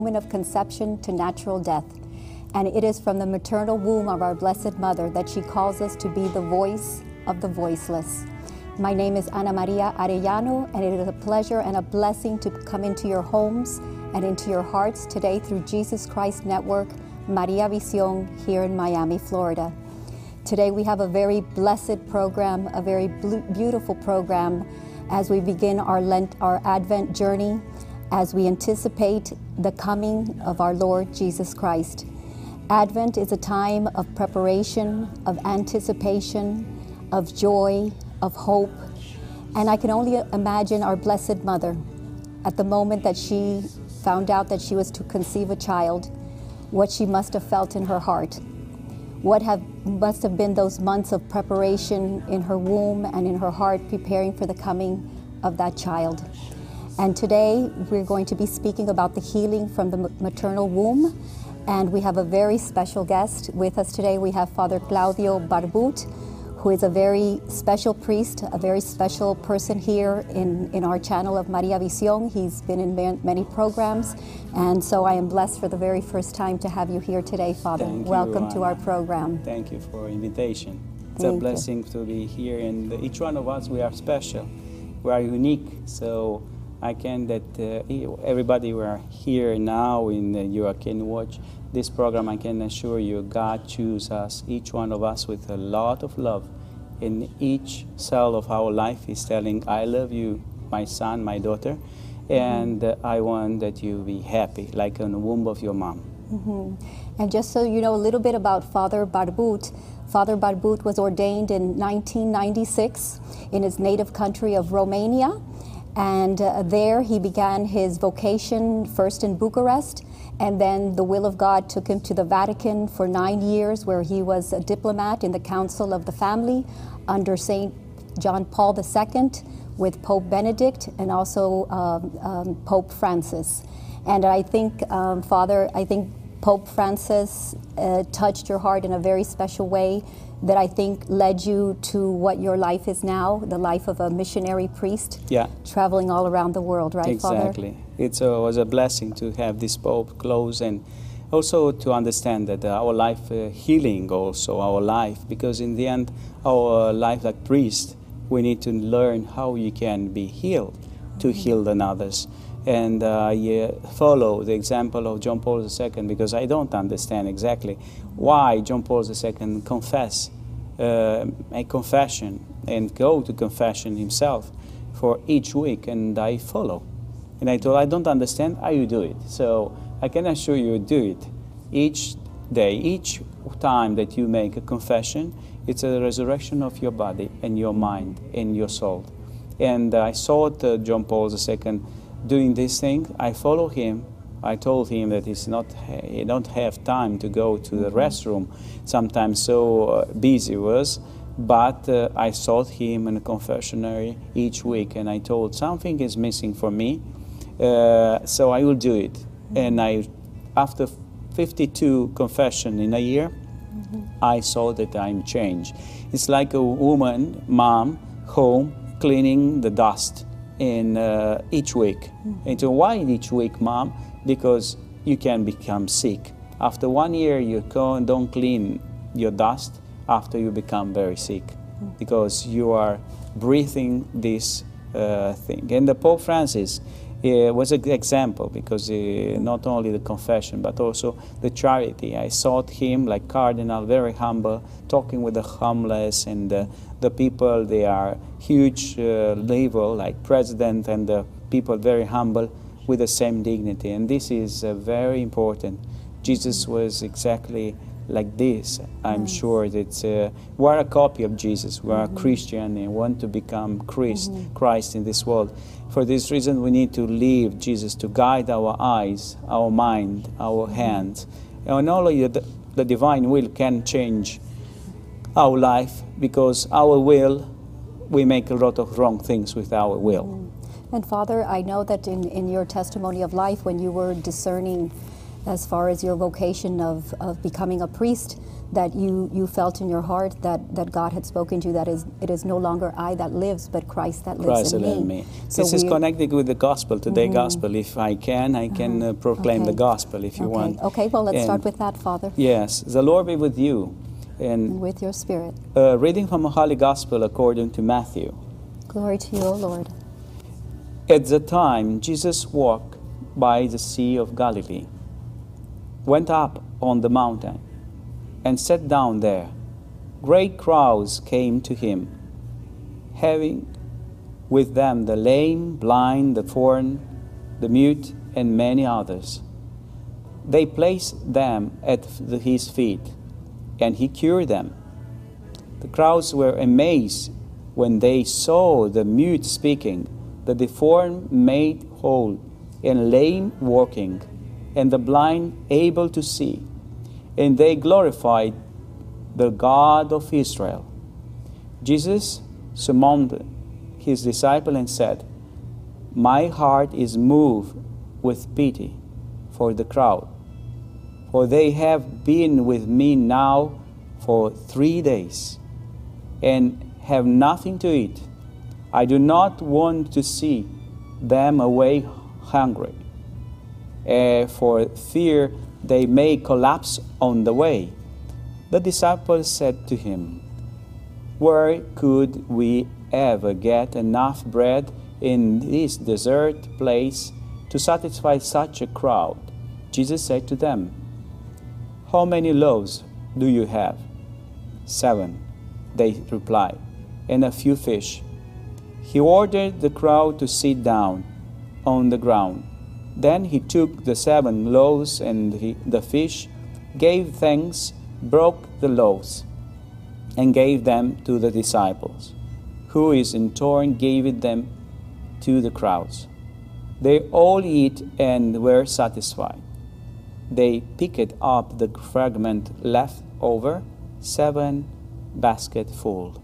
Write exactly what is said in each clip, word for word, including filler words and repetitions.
moment of conception to natural death. And it is from the maternal womb of our Blessed Mother that she calls us to be the voice of the voiceless. My name is Ana Maria Arellano, and it is a pleasure and a blessing to come into your homes and into your hearts today through Jesus Christ Network, Maria Visión, here in Miami, Florida. Today we have a very blessed program, a very beautiful program as we begin our Lent, our Advent journey, as we anticipate the coming of our Lord Jesus Christ. Advent is a time of preparation, of anticipation, of joy, of hope. And I can only imagine our Blessed Mother at the moment that she found out that she was to conceive a child, what she must have felt in her heart. What have, must have been those months of preparation in her womb and in her heart, preparing for the coming of that child. And today we're going to be speaking about the healing from the maternal womb. And we have a very special guest with us today. We have Father Claudio Barbut, who is a very special priest, a very special person here in, in our channel of Maria Visión. He's been in many programs, and so I am blessed for the very first time to have you here today, Father. Thank Welcome you, to our program. Thank you for the invitation. It's Thank a blessing you. to be here, and each one of us, we are special. We are unique, so I can that uh, everybody we are here now in the, you can watch this program. I can assure you God chooses us, each one of us, with a lot of love. In each cell of our life is telling, I love you, my son, my daughter, and uh, I want that you be happy, like in the womb of your mom. Mm-hmm. And just so you know a little bit about Father Barbut, Father Barbut was ordained in nineteen ninety-six in his native country of Romania. And uh, there he began his vocation first in Bucharest, and then the will of God took him to the Vatican for nine years, where he was a diplomat in the Council of the Family under Saint John Paul the Second with Pope Benedict and also um, um, Pope Francis. And I think, um, Father, I think Pope Francis uh, touched your heart in a very special way that I think led you to what your life is now, the life of a missionary priest, yeah. traveling all around the world, right, exactly. Father? Exactly. It uh, was a blessing to have this Pope close, and also to understand that uh, our life uh, healing also our life, because in the end, our life like priest, we need to learn how you can be healed to mm-hmm. heal the others. And uh, I follow the example of John Paul the Second, because I don't understand exactly why John Paul the Second confess, uh, a confession and go to confession himself for each week, and I follow. And I told, I don't understand how you do it. So I can assure you do it. Each day, each time that you make a confession, it's a resurrection of your body and your mind and your soul. And I saw uh, John Paul the Second doing this thing. I follow him. I told him that he's not, he don't have time to go to the restroom. Sometimes so uh, busy was, but uh, I sought him in a confessionary each week, and I told something is missing for me, uh, so I will do it. Mm-hmm. And I, after fifty-two confession in a year, mm-hmm. I saw that I'm changed. It's like a woman, mom, home, cleaning the dust in uh, each week. Mm-hmm. And so why each week, Mom? Because you can become sick. After one year, you don't clean your dust after you become very sick, mm-hmm. because you are breathing this uh, thing. And the Pope Francis uh, was an example, because uh, not only the confession, but also the charity. I sought him like cardinal, very humble, talking with the homeless and uh, the people. They are huge uh, level, like president, and the people very humble with the same dignity. And this is uh, very important. Jesus was exactly like this. I'm nice. sure that uh, we're a copy of Jesus. We're mm-hmm. a Christian and want to become Christ, mm-hmm. Christ in this world. For this reason, we need to leave Jesus to guide our eyes, our mind, our mm-hmm. hands. And only the, the divine will can change our life, because our will, we make a lot of wrong things with our will. Mm. And Father, I know that in, in your testimony of life, when you were discerning as far as your vocation of, of becoming a priest, that you, you felt in your heart that, that God had spoken to you, that is, it is no longer I that lives, but Christ that lives Christ in me. in me. So this is we- connected with the gospel, today Mhm. gospel. If I can, I can uh, proclaim Okay. the gospel if you okay. want. Okay, well, let's And start with that, Father, Yes, the Lord be with you. and And with your spirit. uh, reading from the Holy Gospel according to Matthew. Glory to you, O Lord. At the time, Jesus walked by the Sea of Galilee, went up on the mountain, and sat down there. Great crowds came to him, having with them the lame, blind, the foreign, the mute, and many others. They placed them at the- his feet, and he cured them. The crowds were amazed when they saw the mute speaking, the deformed made whole, and lame walking, and the blind able to see. And they glorified the God of Israel. Jesus summoned his disciple and said, My heart is moved with pity for the crowd, for they have been with me now for three days, and have nothing to eat. I do not want to see them away hungry, uh, for fear they may collapse on the way. The disciples said to him, Where could we ever get enough bread in this desert place to satisfy such a crowd? Jesus said to them, How many loaves do you have? Seven, they replied, and a few fish. He ordered the crowd to sit down on the ground. Then he took the seven loaves and he, the fish, gave thanks, broke the loaves, and gave them to the disciples, who is in turn gave it them to the crowds. They all eat and were satisfied. They picked up the fragment left over, seven baskets full.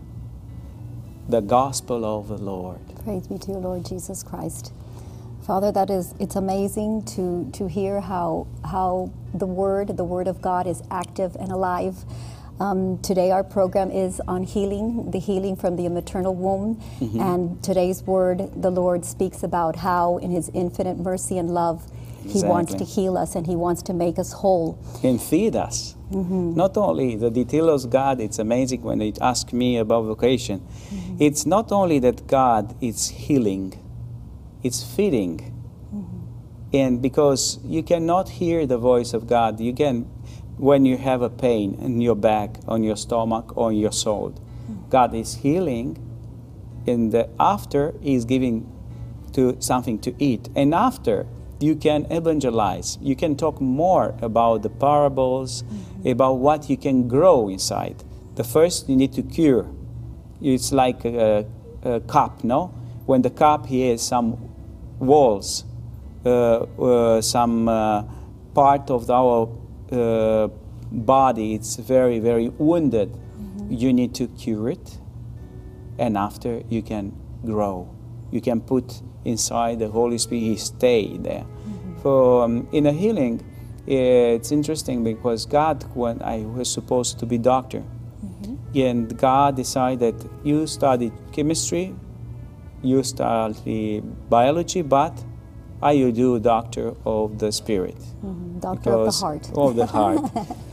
The gospel of the Lord. Praise be to you, Lord Jesus Christ. Father, that is, it's amazing to, to hear how, how the Word, the Word of God is active and alive. Um, today our program is on healing, the healing from the maternal womb. Mm-hmm. And today's word, the Lord speaks about how in His infinite mercy and love, He Exactly. wants to heal us and He wants to make us whole. And feed us. Mm-hmm. Not only the details of God, it's amazing when they ask me about vocation. Mm-hmm. It's not only that God is healing, it's feeding. Mm-hmm. And because you cannot hear the voice of God, you can, when you have a pain in your back, on your stomach, or in your soul, mm-hmm. God is healing, and the after He's giving to something to eat. And after, you can evangelize. You can talk more about the parables, mm-hmm. about what you can grow inside. The first, you need to cure. It's like a, a cup, no? When the cup has some walls, uh, uh, some uh, part of our uh, body, it's very, very wounded. Mm-hmm. You need to cure it, and after you can grow. You can put inside the Holy Spirit, He stay there. Mm-hmm. For um, in a healing, it's interesting because God, when I was supposed to be doctor, mm-hmm. and God decided you study chemistry, you study biology, but I you do doctor of the spirit. Mm-hmm. Doctor of the heart. Of the heart.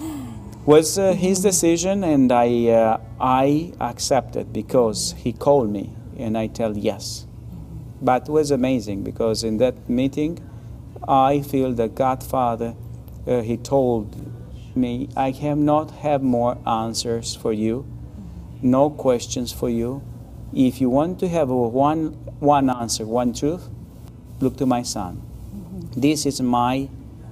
Was uh, His decision, and I uh, I accepted because He called me, and I tell yes. But it was amazing because in that meeting, I feel that God Father, uh, He told me, I have not have more answers for you, no questions for you. If you want to have a one, one answer, one truth, look to my son. Mm-hmm. This is my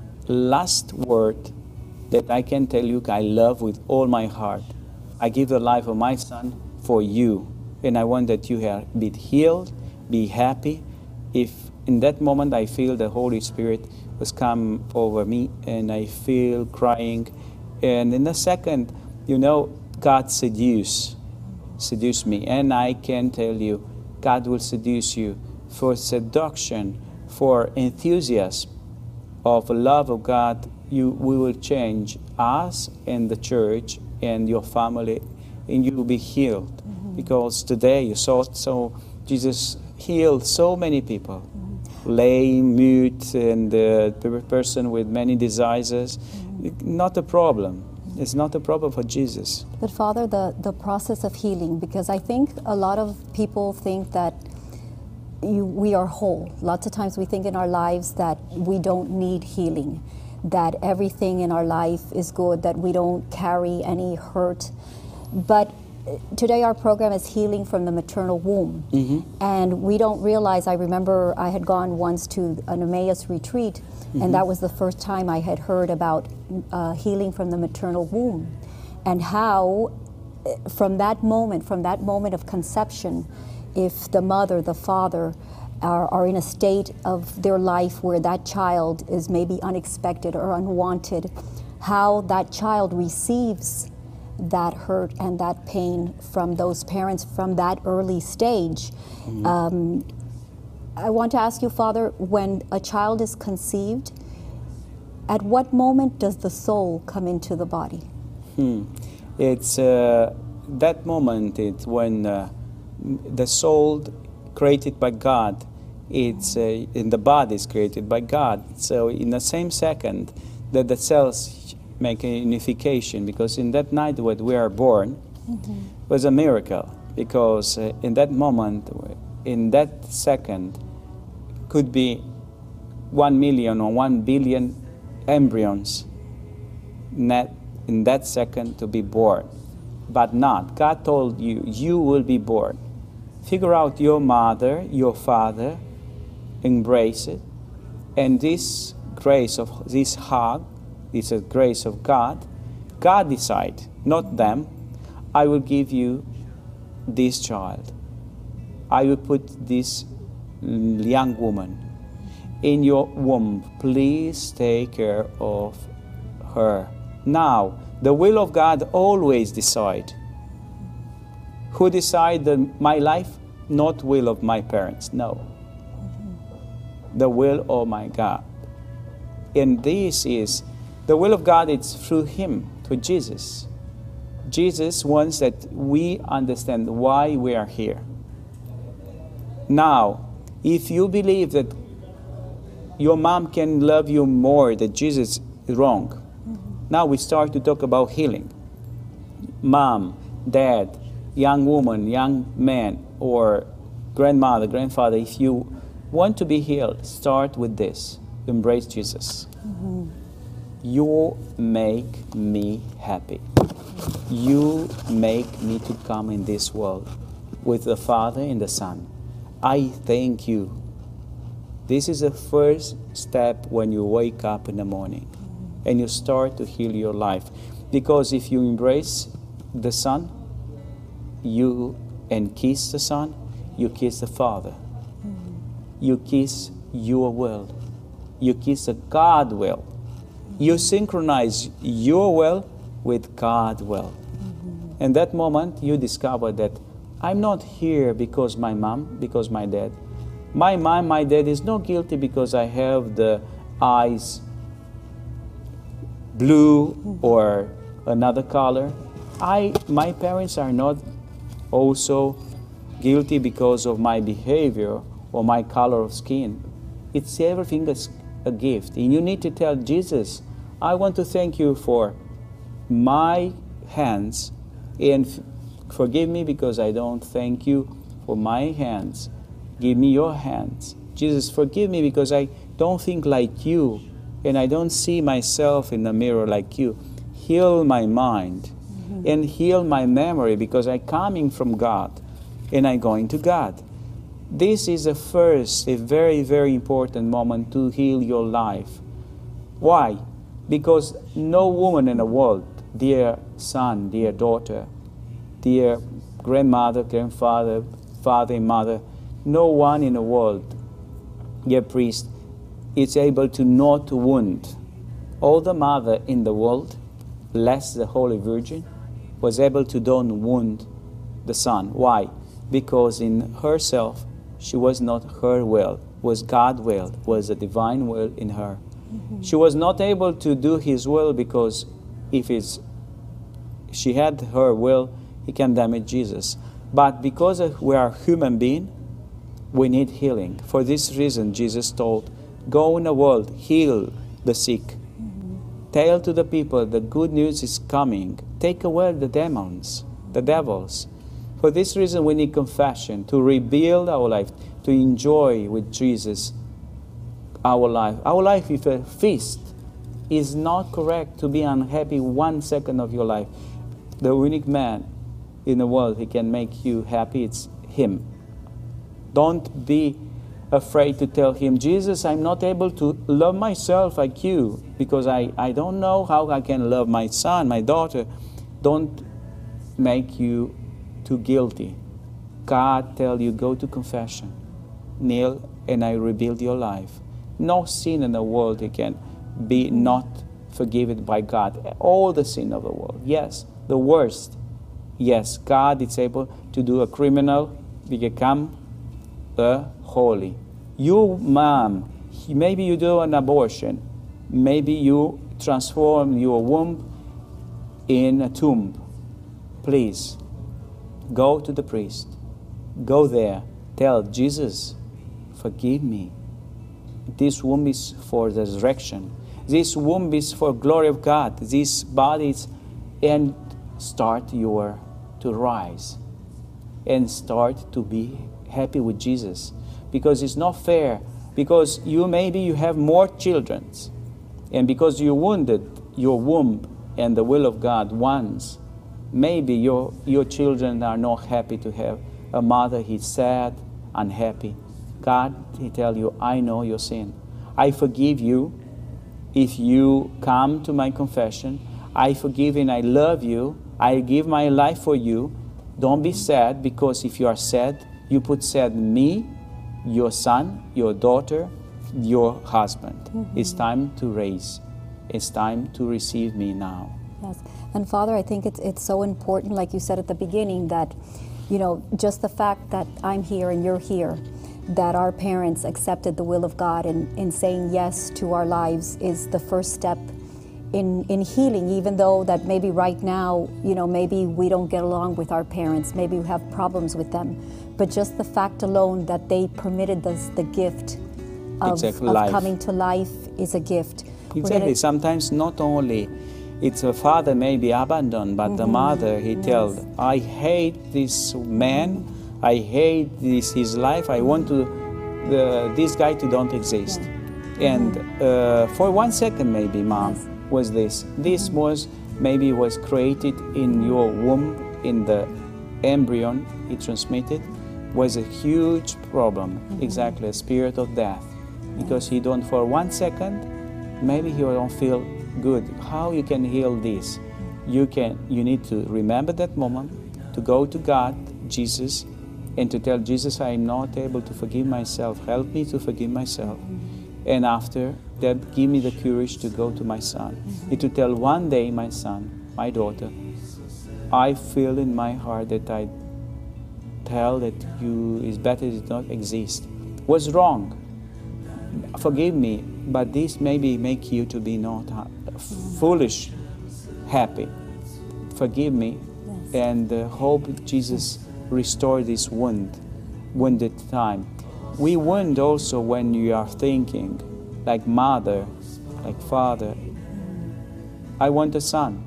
last word that I can tell you I love with all my heart. I give the life of my son for you, and I want that you have be healed, be happy. If in that moment I feel the Holy Spirit was come over me and I feel crying, and in a second, you know, God seduce, seduce me, and I can tell you, God will seduce you for seduction, for enthusiasm of love of God you, we will change us and the church and your family, and you will be healed. Mm-hmm. Because today you saw, so Jesus healed so many people. Mm-hmm. Lame, mute, and uh, the person with many diseases. Mm-hmm. Not a problem. It's not a problem for Jesus. But Father, the, the process of healing, because I think a lot of people think that you, we are whole. Lots of times we think in our lives that we don't need healing, that everything in our life is good, that we don't carry any hurt. But today our program is healing from the maternal womb. Mm-hmm. And we don't realize, I remember I had gone once to an Emmaus retreat, mm-hmm. and that was the first time I had heard about uh, healing from the maternal womb, and how from that moment, from that moment of conception, if the mother, the father, are, are in a state of their life where that child is maybe unexpected or unwanted, how that child receives that hurt and that pain from those parents from that early stage. Mm-hmm. Um, I want to ask you, Father, when a child is conceived, at what moment does the soul come into the body? Hmm. It's uh, that moment. It's when uh, the soul created by God, it's uh, in the body is created by God. So in the same second that the cells make a unification, because in that night when we are born, mm-hmm. was a miracle, because uh, in that moment, in that second, could be one million or one billion embryons net in that second to be born. But not. God told you, you will be born. Figure out your mother, your father, embrace it, and this grace of this hug, this is grace of God. God decide, not them. I will give you this child. I will put this young woman in your womb. Please take care of her. Now, the will of God always decide. Who decide my life? Not will of my parents, no. The will of my God. And this is, the will of God, it's through Him, through Jesus. Jesus wants that we understand why we are here. Now, if you believe that your mom can love you more than Jesus, is wrong. Mm-hmm. Now we start to talk about healing. Mom, dad, young woman, young man, or grandmother, grandfather, if you want to be healed, start with this. Embrace Jesus. Mm-hmm. You make me happy. You make me to come in this world with the Father and the Son. I thank you. This is the first step when you wake up in the morning and you start to heal your life. Because if you embrace the Son, you and kiss the Son, you kiss the Father. Mm-hmm. You kiss your will. You kiss the God will. Mm-hmm. You synchronize your will with God's will. Mm-hmm. And that moment you discover that I'm not here because my mom, because my dad. My mom, my dad is not guilty because I have the eyes blue or another color. I, my parents are not also guilty because of my behavior or my color of skin. It's everything is a gift. And you need to tell Jesus, I want to thank you for my hands, and f- forgive me because I don't thank you for my hands. Give me your hands. Jesus, forgive me because I don't think like you and I don't see myself in the mirror like you. Heal my mind mm-hmm. and heal my memory, because I'm coming from God and I'm going to God. This is a first, a very, very important moment to heal your life. Why? Because no woman in the world, dear son, dear daughter, dear grandmother, grandfather, father and mother, no one in the world, dear priest, is able to not wound. All the mother in the world, less the Holy Virgin, was able to don't wound the Son. Why? Because in herself, she was not her will, was God's will, was a divine will in her. Mm-hmm. She was not able to do his will because if it's, she had her will, he can damage Jesus. But because we are human beings, we need healing. For this reason, Jesus told, go in the world, heal the sick. Mm-hmm. Tell to the people the good news is coming. Take away the demons, the devils. For this reason, we need confession to rebuild our life, to enjoy with Jesus our life. Our life is a feast. It's not correct to be unhappy one second of your life. The unique man in the world, he can make you happy, it's him. Don't be afraid to tell him, Jesus, I'm not able to love myself like you because I, I don't know how I can love my son, my daughter. Don't make you too guilty. God tell you, go to confession. Kneel and I rebuild your life. No sin in the world it can be not forgiven by God. All the sin of the world. Yes, the worst. Yes, God is able to do a criminal become a holy. You, mom, maybe you do an abortion. Maybe you transform your womb in a tomb. Please, go to the priest. Go there. Tell Jesus, forgive me. This womb is for the resurrection. This womb is for glory of God. This body is, and start your to rise and start to be happy with Jesus, because it's not fair, because you maybe you have more children, and because you wounded your womb and the will of God once, maybe your your children are not happy to have a mother. He's sad, unhappy. God, he tell you, I know your sin. I forgive you if you come to my confession. I forgive and I love you. I give my life for you. Don't be sad, because if you are sad, you put sad me, your son, your daughter, your husband. Mm-hmm. It's time to raise. It's time to receive me now. Yes. And Father, I think it's it's so important, like you said at the beginning, that, you know, just the fact that I'm here and you're here, that our parents accepted the will of God and in saying yes to our lives is the first step in, in healing, even though that maybe right now, you know, maybe we don't get along with our parents, maybe we have problems with them. But just the fact alone that they permitted us the gift of, exactly, of life. coming to life is a gift. Exactly. Gonna... Sometimes not only it's a father may be abandoned, but mm-hmm. the mother, he yes. tells, I hate this man, I hate this his life, I want to the, this guy to don't exist. Yeah. And mm-hmm. uh, for one second maybe, mom, yes. was this. This mm-hmm. was, maybe was created in your womb, in the embryo, it transmitted, was a huge problem. Mm-hmm. Exactly, a spirit of death. Yes. Because he don't, for one second, maybe he don't feel good. How you can heal this? You can, you need to remember that moment, to go to God, Jesus, and to tell Jesus, I am not able to forgive myself. Help me to forgive myself. Mm-hmm. And after that, give me the courage to go to my son. Mm-hmm. And to tell one day, my son, my daughter, I feel in my heart that I tell that you is better to not exist. Was wrong. Forgive me, but this maybe make you to be not uh, foolish, happy. Forgive me, yes. and uh, hope Jesus restore this wound, wounded time. We wound also when you are thinking, like mother, like father, I want a son.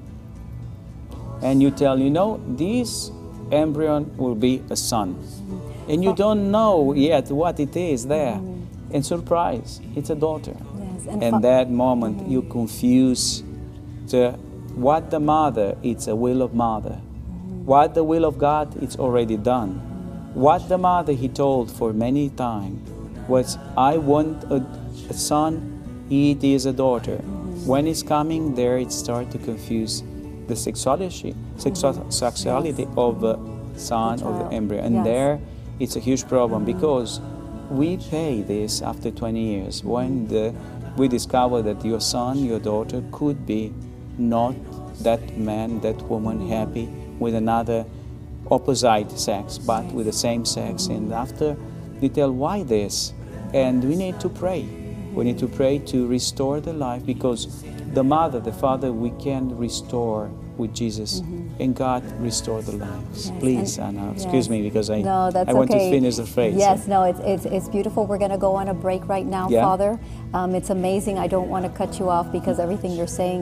And you tell, you know, this embryo will be a son. And you don't know yet what it is there. And surprise, it's a daughter. Yes, and and that moment mm-hmm. you confuse the, what the mother, it's a will of mother. Mm-hmm. What the will of God, it's already done. Mm-hmm. What the mother, he told for many times, was, I want a, a son, it is a daughter. Mm-hmm. When it's coming there, it starts to confuse the sexuality, sexual, mm-hmm. sexuality yes. of the son, the of the embryo. And yes. there, it's a huge problem mm-hmm. because we pay this after twenty years when the, we discover that your son, your daughter could be not that man, that woman happy with another opposite sex, but with the same sex. And after you tell why this, and we need to pray. We need to pray to restore the life, because the mother, the father, we can restore with Jesus, mm-hmm. and God restore the lives. Yes. Please, and, Anna, excuse yes. me, because I, no, that's I want okay. to finish the phrase. Yes, no, it's, it's, it's beautiful. We're going to go on a break right now, yeah. Father. Um, it's amazing. I don't want to cut you off, because everything you're saying